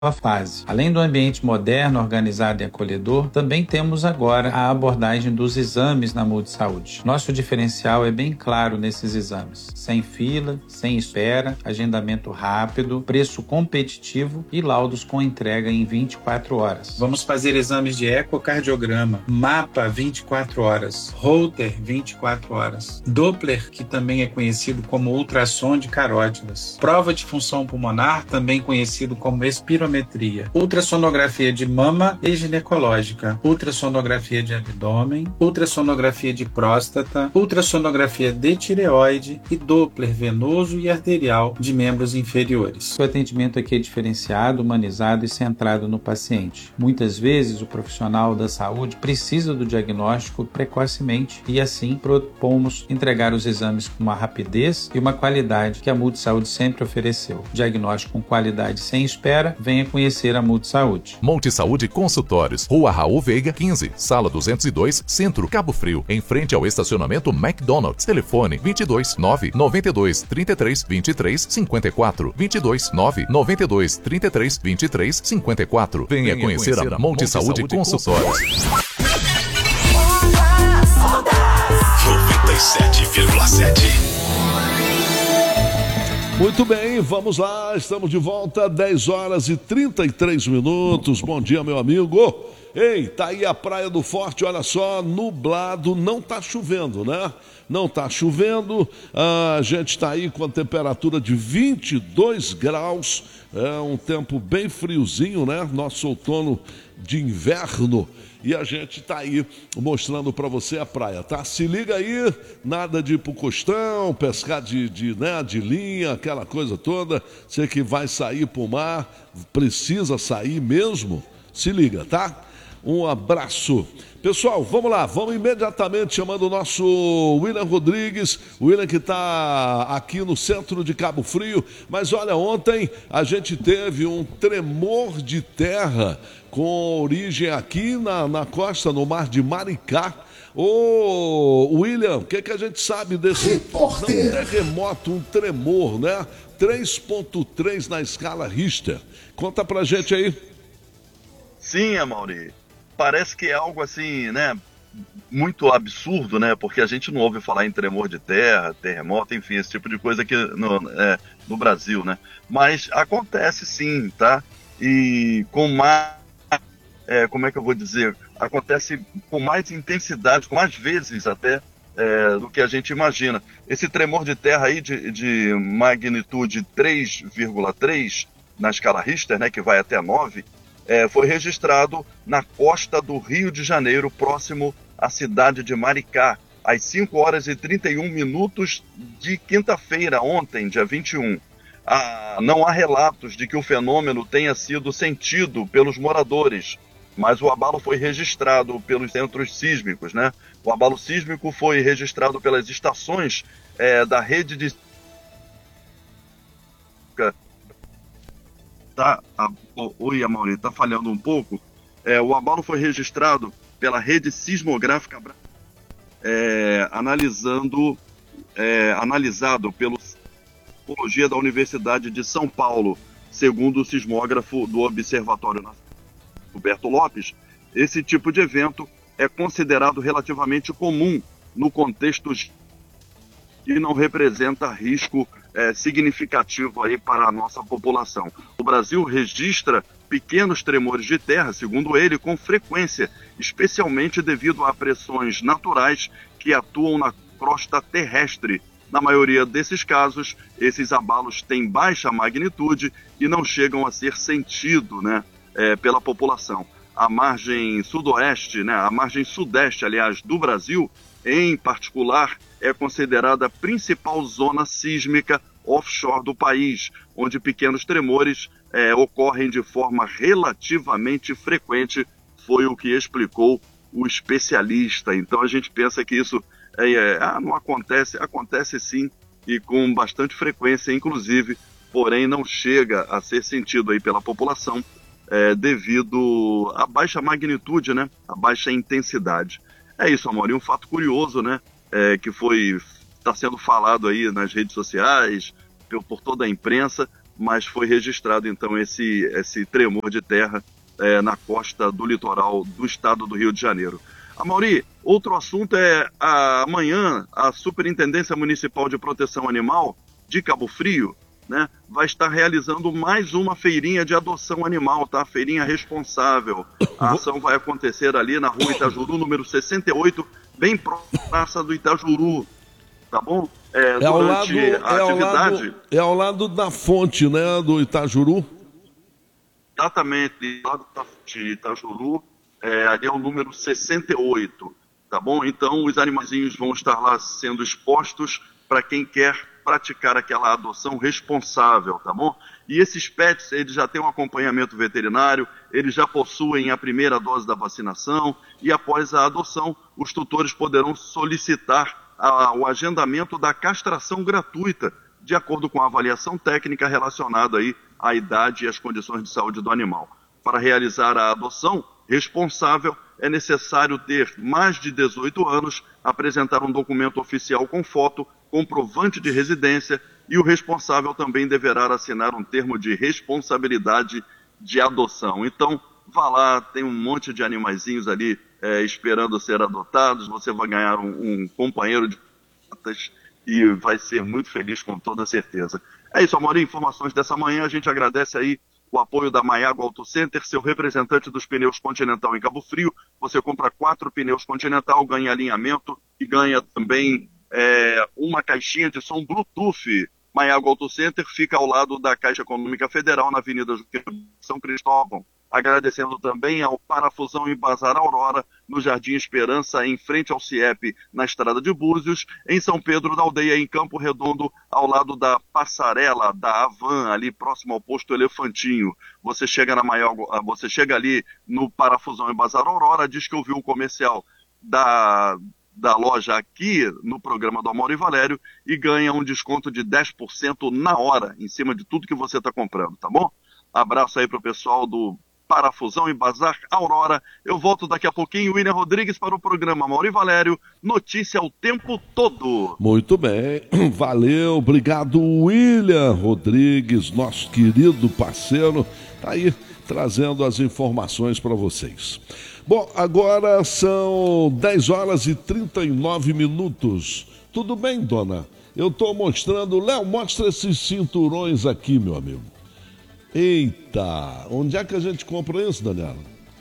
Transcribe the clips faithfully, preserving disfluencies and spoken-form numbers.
fase. Além do ambiente moderno, organizado e acolhedor, também temos agora a abordagem dos exames na Multisaúde. Nosso diferencial é bem claro nesses exames. Sem fila, sem espera, agendamento rápido, preço competitivo e laudos com entrega em vinte e quatro horas. Vamos fazer exames de ecocardiograma, mapa vinte e quatro horas, Holter vinte e quatro horas, Doppler, que também é conhecido como ultrassom de carótidas, prova de função pulmonar, também conhecido como espirometria, ultrassonografia de mama e ginecológica, ultrassonografia de abdômen, ultrassonografia de próstata, ultrassonografia de tireoide e Doppler venoso e arterial de membros inferiores. O atendimento aqui é diferenciado, humanizado e centrado no paciente. Muitas vezes o profissional da saúde precisa do diagnóstico precocemente e assim propomos entregar os exames com uma rapidez e uma qualidade que a Multisaúde sempre ofereceu. Diagnóstico com qualidade sem espera, venha conhecer a Multisaúde. Multisaúde Consultórios, Rua Raul Veiga, quinze, Sala duzentos e dois, Centro, Cabo Frio, em frente ao estacionamento McDonald's. Telefone vinte e dois, nove, noventa e dois, trinta e três, vinte e três, cinquenta e quatro, vinte e dois, nove, noventa e dois, trinta e três, vinte e três, cinquenta e quatro. Venha, Venha conhecer, conhecer a Multisaúde Consultórios. noventa e sete vírgula sete. Muito bem, vamos lá, estamos de volta, dez horas e trinta e três minutos. Bom dia, meu amigo. Ei, tá aí a Praia do Forte, olha só, nublado, não tá chovendo, né? Não tá chovendo, a gente tá aí com a temperatura de vinte e dois graus, é um tempo bem friozinho, né? Nosso outono de inverno. E a gente tá aí mostrando para você a praia, tá? Se liga aí, nada de ir pro costão, pescar de, de, né, de linha, aquela coisa toda. Você que vai sair pro mar, precisa sair mesmo, se liga, tá? Um abraço. Pessoal, vamos lá, vamos imediatamente chamando o nosso William Rodrigues, o William que está aqui no centro de Cabo Frio. Mas olha, ontem a gente teve um tremor de terra com origem aqui na, na costa, no mar de Maricá. Ô, William, o que, que a gente sabe desse não, terremoto, um tremor, né? três ponto três na escala Richter. Conta pra gente aí. Sim, Amaury. Parece que é algo assim, né, muito absurdo, né, porque a gente não ouve falar em tremor de terra, terremoto, enfim, esse tipo de coisa aqui no, é, no Brasil, né, mas acontece sim, tá, e com mais, é, como é que eu vou dizer, acontece com mais intensidade, com mais vezes até, é, do que a gente imagina. Esse tremor de terra aí de, de magnitude três vírgula três na escala Richter, né, que vai até nove, É, foi registrado na costa do Rio de Janeiro, próximo à cidade de Maricá, às cinco horas e trinta e um minutos de quinta-feira, ontem, dia vinte e um. Ah, não há relatos de que o fenômeno tenha sido sentido pelos moradores, mas o abalo foi registrado pelos centros sísmicos, né? O abalo sísmico foi registrado pelas estações é, da rede de... Tá, a, oi, Amaury, tá falhando um pouco. É, o abalo foi registrado pela rede sismográfica é, analisando, é, analisado pelo Sismologia da Universidade de São Paulo, segundo o sismógrafo do Observatório Nacional, Roberto Lopes. Esse tipo de evento é considerado relativamente comum no contexto e não representa risco É, significativo aí para a nossa população. O Brasil registra pequenos tremores de terra, segundo ele, com frequência, especialmente devido a pressões naturais que atuam na crosta terrestre. Na maioria desses casos, esses abalos têm baixa magnitude e não chegam a ser sentidos, né, é, pela população. A margem sudoeste, né, a margem sudeste, aliás, do Brasil, em particular, é considerada a principal zona sísmica offshore do país, onde pequenos tremores é, ocorrem de forma relativamente frequente, foi o que explicou o especialista. Então a gente pensa que isso é, é, ah, não acontece, acontece sim, e com bastante frequência, inclusive, porém não chega a ser sentido aí pela população, é, devido à baixa magnitude, né, à baixa intensidade. É isso, Amaury, um fato curioso, né, é, que foi está sendo falado aí nas redes sociais, por, por toda a imprensa, mas foi registrado então esse, esse tremor de terra é, na costa do litoral do estado do Rio de Janeiro. Amaury, outro assunto é a, amanhã a Superintendência Municipal de Proteção Animal de Cabo Frio, né, vai estar realizando mais uma feirinha de adoção animal, tá? Feirinha responsável. A ação vai acontecer ali na rua Itajuru, número sessenta e oito, bem próximo da Praça do Itajuru, tá bom? É, É ao, lado, durante é, a ao atividade... lado, é ao lado da fonte, né, do Itajuru? Exatamente, lá de Itajuru, é, ali é o número sessenta e oito, tá bom? Então os animaizinhos vão estar lá sendo expostos para quem quer praticar aquela adoção responsável, tá bom? E esses pets, eles já têm um acompanhamento veterinário, eles já possuem a primeira dose da vacinação e após a adoção, os tutores poderão solicitar a, o agendamento da castração gratuita, de acordo com a avaliação técnica relacionada aí à idade e às condições de saúde do animal. Para realizar a adoção responsável, é necessário ter mais de dezoito anos, apresentar um documento oficial com foto, comprovante de residência e o responsável também deverá assinar um termo de responsabilidade de adoção. Então, vá lá, tem um monte de animaizinhos ali é, esperando ser adotados, você vai ganhar um, um companheiro de patas e vai ser muito feliz com toda certeza. É isso, Amaury, informações dessa manhã, a gente agradece aí o apoio da Maiago Auto Center, seu representante dos pneus Continental em Cabo Frio. Você compra quatro pneus Continental, ganha alinhamento e ganha também é, uma caixinha de som Bluetooth. Maiago Auto Center fica ao lado da Caixa Econômica Federal, na Avenida São Cristóvão. Agradecendo também ao Parafusão e Bazar Aurora, no Jardim Esperança, em frente ao CIEP, na Estrada de Búzios, em São Pedro da Aldeia, em Campo Redondo, ao lado da passarela da Avan, ali próximo ao posto Elefantinho. Você chega, na maior, você chega ali no Parafusão e Bazar Aurora, diz que ouviu o comercial da, da loja aqui no programa do Amaury Valério e ganha um desconto de dez por cento na hora, em cima de tudo que você está comprando, tá bom? Abraço aí para o pessoal do Parafusão e Bazar Aurora. Eu volto daqui a pouquinho, William Rodrigues, para o programa Amaury Valério, notícia o tempo todo. Muito bem, valeu, obrigado William Rodrigues, nosso querido parceiro, tá aí trazendo as informações para vocês. Bom, agora são dez horas e trinta e nove minutos. Tudo bem, dona? Eu estou mostrando, Léo, mostra esses cinturões aqui, meu amigo. Eita, onde é que a gente compra isso, Daniela?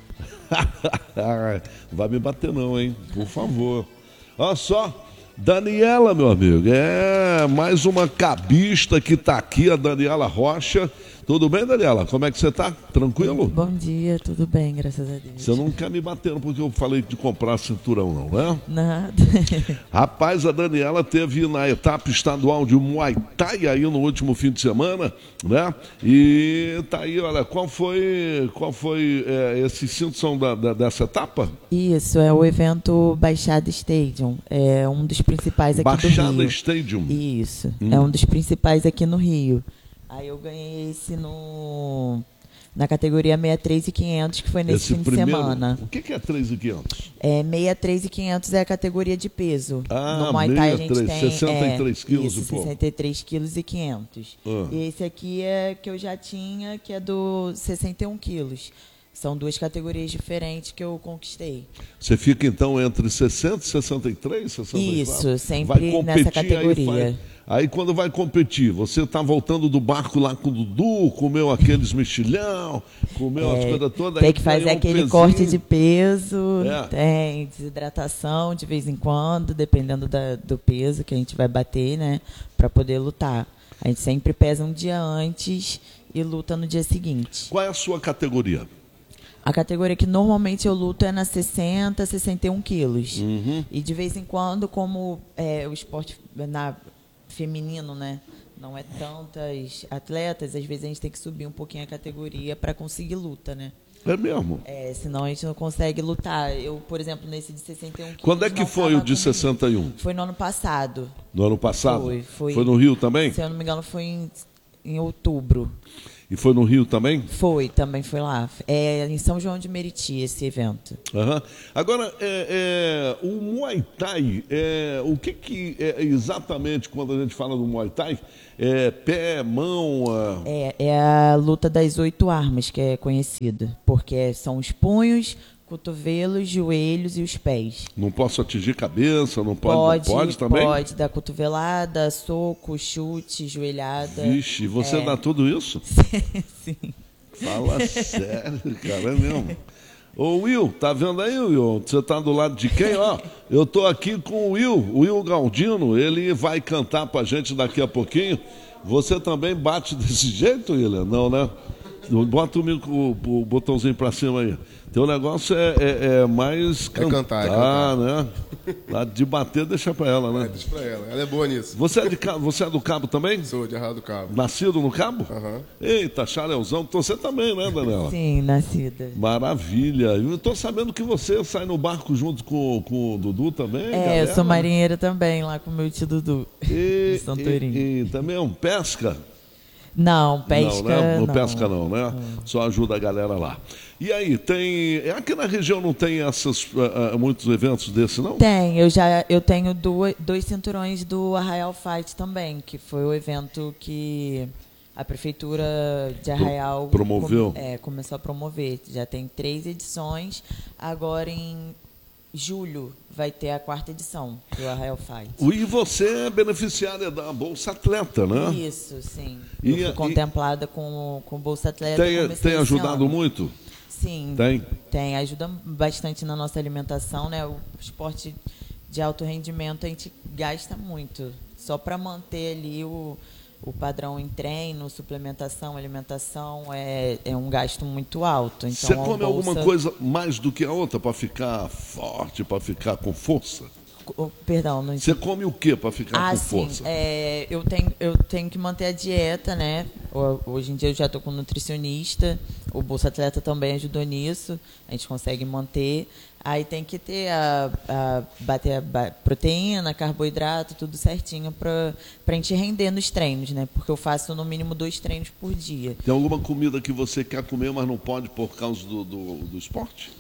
Vai me bater não, hein? Por favor. Olha só, Daniela, meu amigo, é mais uma cabista que tá aqui, a Daniela Rocha. Tudo bem, Daniela? Como é que você tá? Tranquilo? Bom dia, tudo bem, graças a Deus. Você não quer me bater porque eu falei de comprar cinturão, não, né? Nada. Rapaz, a Daniela teve na etapa estadual de Muay Thai aí no último fim de semana, né? E tá aí, olha, qual foi, qual foi é, esse cinto são da, da, dessa etapa? Isso, é o evento Baixada Stadium, é um dos principais aqui Baixada do Rio. Stadium? Isso, hum. é um dos principais aqui no Rio. Aí eu ganhei esse no, na categoria sessenta e três e quinhentos, que foi nesse esse fim primeiro, de semana. O que, que é três e quinhentos? É, sessenta e três e quinhentos é a categoria de peso. Ah, no Muay Thai a gente sessenta e três, tem sessenta e três é, quilos isso, e pouco. sessenta e três quilos e quinhentos. Ah. E esse aqui é que eu já tinha, que é do sessenta e um quilos. São duas categorias diferentes que eu conquistei. Você fica então entre sessenta e sessenta e três, sessenta e quatro? Isso, sempre nessa categoria. Aí, faz... aí quando vai competir, você está voltando do barco lá com o Dudu, comeu aqueles mexilhão, comeu é, as coisas todas. Tem que fazer um aquele pezinho. corte de peso, é. tem desidratação de vez em quando, dependendo da, do peso que a gente vai bater, né, para poder lutar. A gente sempre pesa um dia antes e luta no dia seguinte. Qual é a sua categoria? A categoria que normalmente eu luto é na sessenta, sessenta e um quilos. Uhum. E de vez em quando, como é, o esporte na, feminino, né, não é tantas atletas, às vezes a gente tem que subir um pouquinho a categoria para conseguir luta, né? É mesmo? É, senão a gente não consegue lutar. Eu, por exemplo, nesse de sessenta e um quilos... Quando é que foi o de sessenta e um? Foi no ano passado. No ano passado? Foi. Foi, foi no Rio também? Se eu não me engano, foi em em outubro. E foi no Rio também? Foi, também foi lá. É em São João de Meriti esse evento. Uhum. Agora, é, é, o Muay Thai, é, o que, que é exatamente quando a gente fala do Muay Thai? É pé, mão? A... É, é a luta das oito armas que é conhecida, porque são os punhos, cotovelos, joelhos e os pés. Não posso atingir cabeça, não pode, Pode, não pode também? Pode, dar cotovelada, soco, chute, joelhada. Vixe, você é. dá tudo isso? Sim. Fala sério, cara, é mesmo. Ô Will, tá vendo aí, Will? Você tá do lado de quem? Ó, eu tô aqui com o Will, o Will Galdino, ele vai cantar pra gente daqui a pouquinho. Você também bate desse jeito, William? Não, né? Bota o, o, o botãozinho pra cima aí. Teu negócio é, é, é mais cantar, é cantar, é cantar. né? Lá de bater, deixa pra ela, né? É, deixa pra ela. Ela é boa nisso. Você é, de Cabo, você é do Cabo também? Sou de Arraial do Cabo. Nascido no Cabo? Aham. Uhum. Eita, Charelzão. Você também, né, Daniela? Sim, nascida. Maravilha. Eu tô sabendo que você sai no barco junto com, com o Dudu também, É, galera. eu sou marinheira também, lá com o meu tio Dudu, e, de Santorini. E, e também é um pesca? Não, pesca não. Né? Não, não. pesca não, né? Hum. Só ajuda a galera lá. E aí, tem... Aqui na região não tem essas, uh, uh, muitos eventos desse, não? Tem, eu já eu tenho duas, dois cinturões do Arraial Fight também, que foi o evento que a Prefeitura de Arraial promoveu. Com, é, começou a promover. Já tem três edições, agora em julho vai ter a quarta edição do Arraial Fight. E você é beneficiária da Bolsa Atleta, né? Isso, sim. E, eu fui e, contemplada com, com Bolsa Atleta. Tem, tem ajudado muito? Sim, tem. tem. Ajuda bastante na nossa alimentação, né? O esporte de alto rendimento a gente gasta muito. Só para manter ali o, o padrão em treino, suplementação, alimentação, é, é um gasto muito alto. Então, você come bolsa... alguma coisa mais do que a outra para ficar forte, para ficar com força? Oh, perdão, não Você come o que para ficar ah, com sim. força? É, eu, tenho, eu tenho que manter a dieta, né? Hoje em dia eu já estou com um nutricionista, o Bolsa Atleta também ajudou nisso, a gente consegue manter. Aí tem que ter a, a bater a proteína, carboidrato, tudo certinho para a gente render nos treinos, né? Porque eu faço no mínimo dois treinos por dia. Tem alguma comida que você quer comer, mas não pode por causa do, do, do esporte?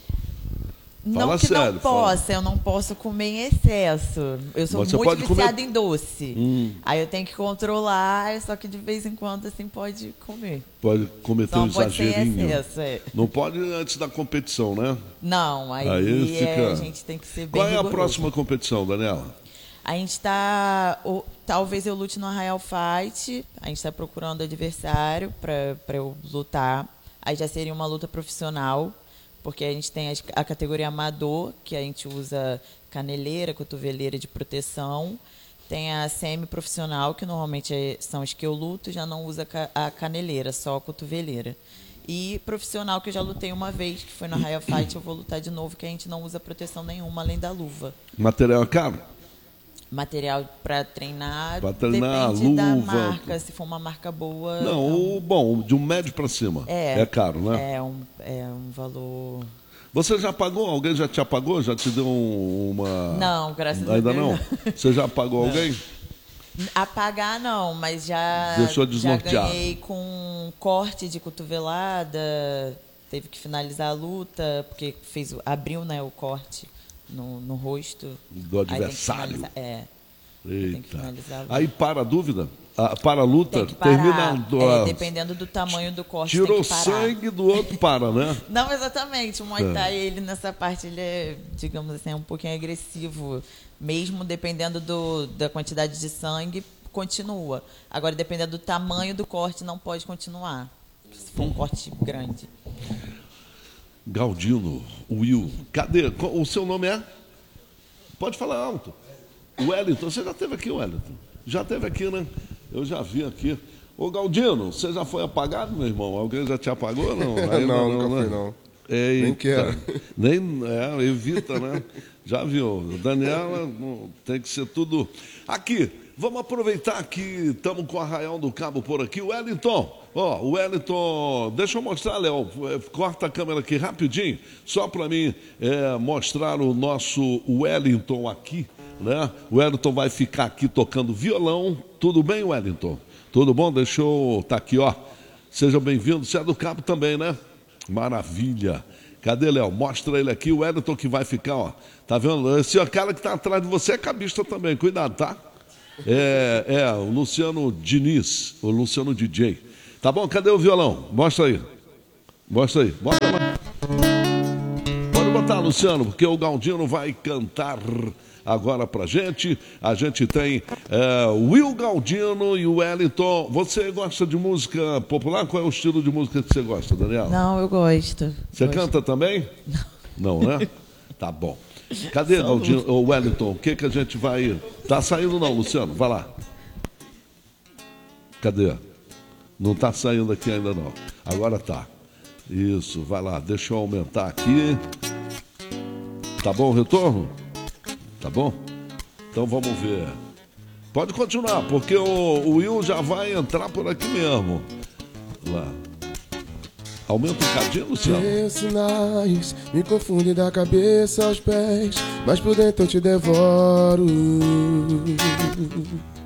Não fala que sério, não possa, fala. Eu não posso comer em excesso. Eu sou Você muito pode viciada comer... em doce. Hum. Aí eu tenho que controlar, só que de vez em quando assim pode comer. Pode cometer Não um pode ser exagerinho. excesso, é. Não pode antes da competição, né? Não, aí, aí fica... é, a gente tem que ser bem Qual é rigoroso. a próxima competição, Daniela? A gente está... Talvez eu lute no Arraial Fight. A gente está procurando adversário para eu lutar. Aí já seria uma luta profissional. Porque a gente tem a categoria amador, que a gente usa caneleira, cotoveleira de proteção. Tem a semi-profissional, que normalmente são as que eu luto, já não usa a caneleira, só a cotoveleira. E profissional, que eu já lutei uma vez, que foi no Arraial Fight, eu vou lutar de novo, que a gente não usa proteção nenhuma, além da luva. Material é caro? Material para treinar, pra treinar depende luva. da marca, se for uma marca boa... Não, não... o bom, de um médio para cima. É, é caro, né? É um, é um valor... Você já pagou? Alguém já te apagou? Já te deu um, uma... Não, graças Ainda a Deus. Ainda não? Você já apagou alguém? Apagar não, mas já, Deixou já desnortear. ganhei com corte de cotovelada, teve que finalizar a luta, porque fez, abriu, né, o corte no, no rosto. Do adversário. É. Eita. Tem que finalizar. Aí para a dúvida, a, para a luta, tem que parar. termina... Do, é, dependendo do tamanho do corte, tirou tem que parar. sangue do outro para, né? Não, exatamente. O Muay Thai, ele nessa parte, ele é, digamos assim, um pouquinho agressivo. Mesmo dependendo do, da quantidade de sangue, continua. Agora, dependendo do tamanho do corte, não pode continuar. Se for um corte grande. Galdino, Will, cadê? O seu nome é? Pode falar alto. Wellington, você já esteve aqui, Wellington? Já esteve aqui, né? Eu já vi aqui. Ô, Galdino, você já foi apagado, meu irmão? Alguém já te apagou, não? Aí não, não, nunca né? fui, não. Eita. Nem quero. Nem, é, evita, né? Já viu. Daniela, tem que ser tudo... Aqui, vamos aproveitar que estamos com o Arraial do Cabo por aqui. Wellington, ó, o Wellington... Deixa eu mostrar, Léo. Corta a câmera aqui rapidinho, só para mim é, mostrar o nosso Wellington aqui, né? O Wellington vai ficar aqui tocando violão. Tudo bem, Wellington? Tudo bom? Deixa eu... Tá aqui, ó. Seja bem-vindo. Você é do Cabo também, né? Maravilha. Cadê, Léo? Mostra ele aqui. O Wellington que vai ficar, ó. Tá vendo? Esse ó, cara que tá atrás de você é cabista também. Cuidado, tá? É, é, o Luciano Diniz. O Luciano D J. Tá bom? Cadê o violão? Mostra aí. Mostra aí. Bota lá. Pode botar, Luciano, porque o Galdino vai cantar agora pra gente. A gente tem é, o Will Galdino e o Wellington. Você gosta de música popular? Qual é o estilo de música que você gosta, Daniel? Não, eu gosto. Você gosto. canta também? Não. Não, né? Tá bom. Cadê, Galdino, o Wellington? O que, que a gente vai... Tá saindo não, Luciano? Vai lá. Cadê? Não tá saindo aqui ainda não. Agora tá. Isso, vai lá. Deixa eu aumentar aqui. Tá bom o retorno? Tá bom? Então vamos ver. Pode continuar, porque o, o Will já vai entrar por aqui mesmo. Lá. Aumenta um cadinho, Luciano. Teus sinais me confundem da cabeça aos pés, mas por dentro eu te devoro.